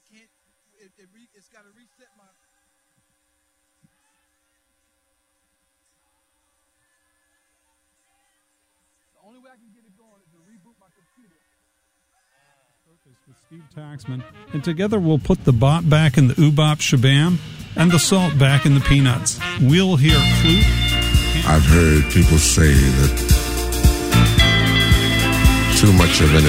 can't. It's got to reset my. The only way I can get it going is to reboot my computer. With Steve Taxman, and together we'll put the bop back in the oobop shabam and the salt back in the peanuts. We'll hear flute. I've heard people say that too much of an